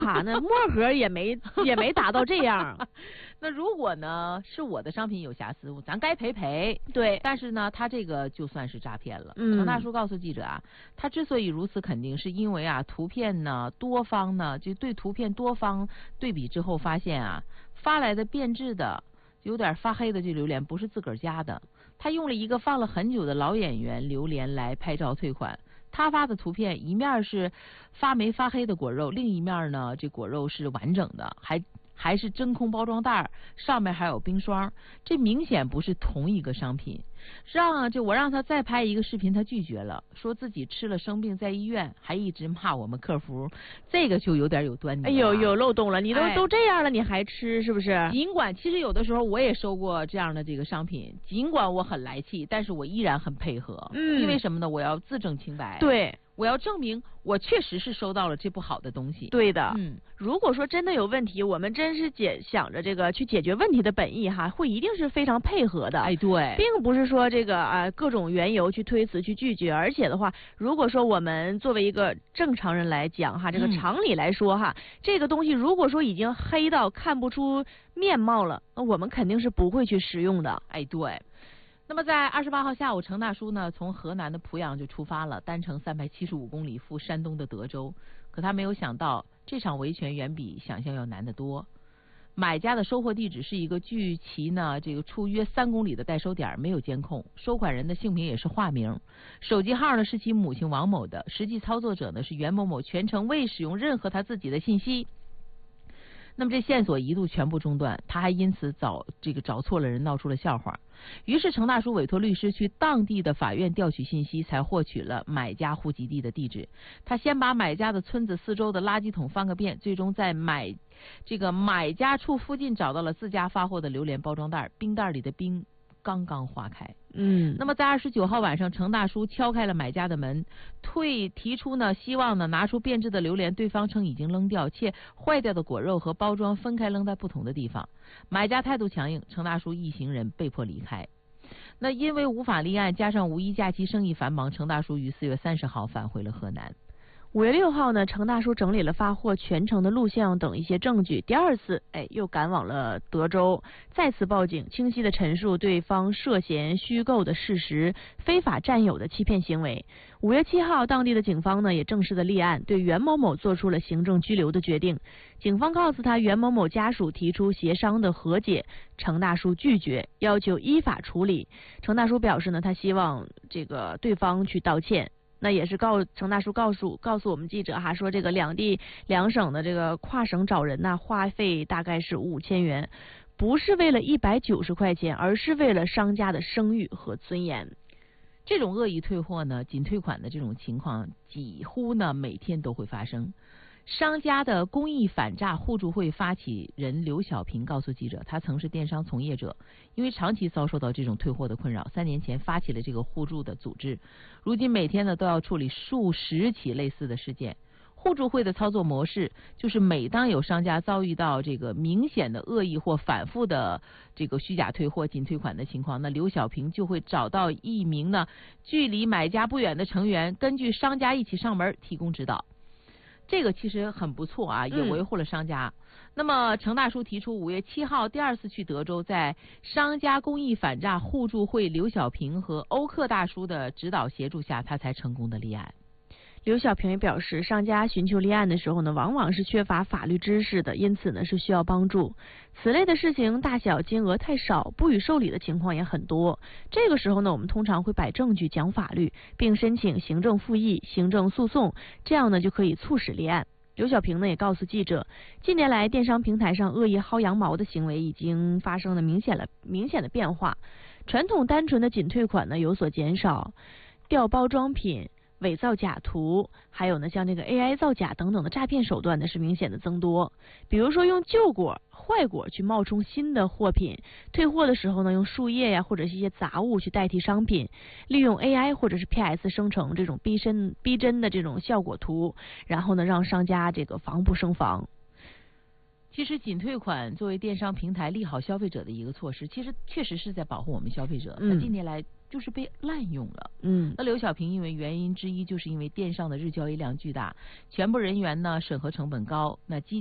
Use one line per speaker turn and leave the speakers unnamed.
哈，那墨盒也没达到这样。
那如果呢是我的商品有瑕疵，咱该赔。
对，
但是呢，他这个就算是诈骗了。程大叔告诉记者啊，他之所以如此肯定，是因为啊，图片呢多方呢就对图片多方对比之后发现啊，发来的变质的有点发黑的这榴莲不是自个儿家的，他用了一个放了很久的老演员榴莲来拍照退款。他发的图片一面是发霉发黑的果肉，另一面呢这果肉是完整的，还是真空包装袋，上面还有冰霜，这明显不是同一个商品。我让他再拍一个视频，他拒绝了，说自己吃了生病在医院，还一直骂我们客服，这个就有点有端倪了。
哎呦，有漏洞了，你都这样了，你还吃是不是？
尽管其实有的时候我也收过这样的这个商品，尽管我很来气，但是我依然很配合。因为什么呢？我要自证清白。
对。
我要证明我确实是收到了这不好的东西。
对的，如果说真的有问题，我们真是想着这个去解决问题的本意哈，会一定是非常配合的。
哎，对，
并不是说这个各种缘由去推辞去拒绝，而且的话，如果说我们作为一个正常人来讲哈，这个常理来说哈，这个东西如果说已经黑到看不出面貌了，那我们肯定是不会去食用的。
哎，对。那么在28号下午，程大叔呢从河南的濮阳就出发了，单程375公里赴山东的德州。可他没有想到，这场维权远比想象要难得多。买家的收货地址是一个距其呢这个处约3公里的代收点，没有监控。收款人的姓名也是化名，手机号呢是其母亲王某的，实际操作者呢是袁某某，全程未使用任何他自己的信息。那么这线索一度全部中断，他还因此找错了人，闹出了笑话。于是程大叔委托律师去当地的法院调取信息，才获取了买家户籍地的地址。他先把买家的村子四周的垃圾桶翻个遍，最终在买家处附近找到了自家发货的榴莲包装袋，冰袋里的冰刚刚化开。那么在29号晚上，程大叔敲开了买家的门，提出呢希望呢拿出变质的榴莲，对方称已经扔掉，且坏掉的果肉和包装分开扔在不同的地方。买家态度强硬，程大叔一行人被迫离开。那因为无法立案，加上五一假期生意繁忙，程大叔于4月30号返回了河南。
5月6号呢，程大叔整理了发货全程的录像等一些证据，第二次又赶往了德州，再次报警，清晰的陈述对方涉嫌虚构的事实、非法占有的欺骗行为。5月7号，当地的警方呢也正式的立案，对袁某某做出了行政拘留的决定。警方告诉他，袁某某家属提出协商的和解，程大叔拒绝，要求依法处理。程大叔表示呢，他希望对方去道歉。那也是程大叔告诉我们记者哈，说这个两地两省的这个跨省找人呢，花费大概是5000元，不是为了190块钱，而是为了商家的声誉和尊严。
这种恶意退货呢、仅退款的这种情况，几乎呢每天都会发生。商家的公益反诈互助会发起人刘小平告诉记者，他曾是电商从业者，因为长期遭受到这种退货的困扰，3年前发起了这个互助的组织，如今每天呢都要处理数十起类似的事件。互助会的操作模式就是每当有商家遭遇到这个明显的恶意或反复的这个虚假退货、仅退款的情况，那刘小平就会找到一名呢距离买家不远的成员，根据商家一起上门提供指导。这个其实很不错啊，也维护了商家。那么程大叔提出5月7号第二次去德州，在商家公益反诈互助会刘小平和欧克大叔的指导协助下，他才成功的立案。
刘小平也表示，商家寻求立案的时候呢，往往是缺乏法律知识的，因此呢是需要帮助。此类的事情大小金额太少，不予受理的情况也很多。这个时候呢，我们通常会摆证据讲法律，并申请行政复议、行政诉讼，这样呢就可以促使立案。刘小平呢也告诉记者，近年来电商平台上恶意薅羊毛的行为已经发生了明显的变化，传统单纯的仅退款呢有所减少，调包装品、伪造假图，还有呢像这个 AI 造假等等的诈骗手段呢是明显的增多。比如说用旧果、坏果去冒充新的货品，退货的时候呢用树叶呀或者是一些杂物去代替商品，利用 AI 或者是 PS 生成这种逼真的这种效果图，然后呢让商家这个防不胜防。
其实仅退款作为电商平台利好消费者的一个措施，其实确实是在保护我们消费者。那近年来就是被滥用了。
那
刘小平因为原因之一就是因为电商的日交易量巨大，全部人员呢审核成本高，那